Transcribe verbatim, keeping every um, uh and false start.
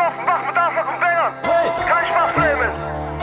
offen, wach mit Anschlag und Bängern. Kein Spaß nehmen.